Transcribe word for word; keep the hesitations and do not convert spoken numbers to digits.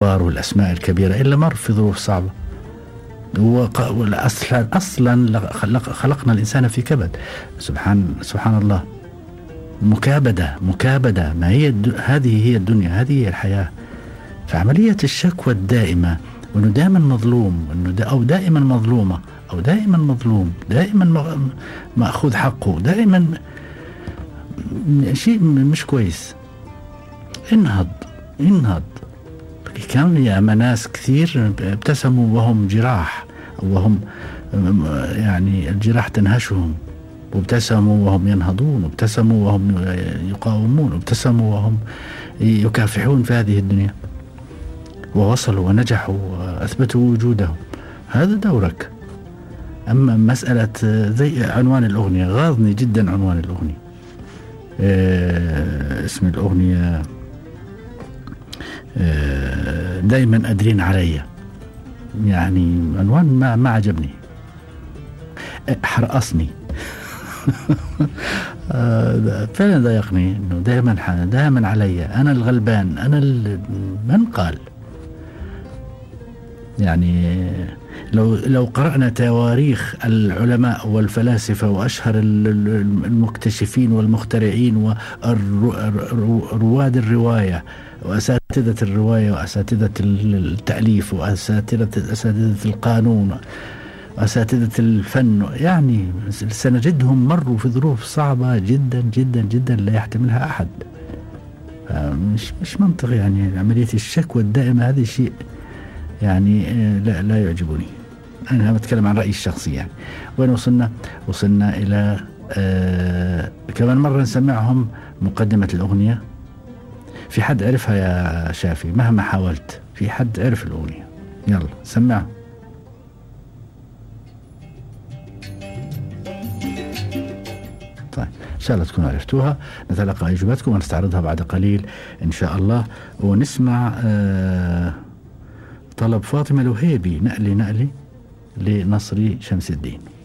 الكبار والأسماء الكبيرة إلا مر في ظروف صعبة. وأصلا أصلا خلقنا الإنسان في كبد. سبحان سبحان الله. مكابدة مكابدة ما هي هذه هي الدنيا، هذه هي الحياة. فعملية الشكوى الدائمة، وأنه دائما مظلوم، أنه دا أو دائما مظلومة، أو دائما مظلوم، دائما مأخوذ حقه، دائما شيء مش كويس. انهض انهض. كان يا ناس كثير ابتسموا وهم جراح، وهم يعني الجراح تنهشهم، وابتسموا وهم ينهضون، وابتسموا وهم يقاومون، وابتسموا وهم يكافحون في هذه الدنيا، ووصلوا ونجحوا وأثبتوا وجودهم. هذا دورك. أما مسألة زي عنوان الأغنية، غاضني جدا عنوان الأغنية. اه اسم الأغنية اه دايما قادرين عليا، يعني عنوان ما, ما عجبني، حرقصني. فعلا ضايقني انه دائما دائما عليا، انا الغلبان، انا من قال. يعني لو لو قرأنا تواريخ العلماء والفلاسفة وأشهر المكتشفين والمخترعين ورواد الرواية وأساتذة الرواية وأساتذة التأليف وأساتذة أساتذة القانون وأساتذة الفن، يعني سنجدهم مروا في ظروف صعبة جدا جدا جدا لا يحتملها أحد. مش مش منطق يعني عملية الشكوى الدائمة، هذا شيء يعني لا لا يعجبني. أنا بتكلم عن رأيي الشخصي. يعني وين وصلنا؟ وصلنا إلى آه كمان مرة نسمعهم مقدمة الأغنية. في حد عرفها يا شافي؟ مهما حاولت في حد عرف الأغنية؟ يلا سمعه. طيب إن شاء الله تكونوا عرفتوها. نتلقى إجاباتكم ونستعرضها بعد قليل إن شاء الله. ونسمع آه طلب فاطمة الوهيبي، نقلي نقلي لنصري شمس الدين.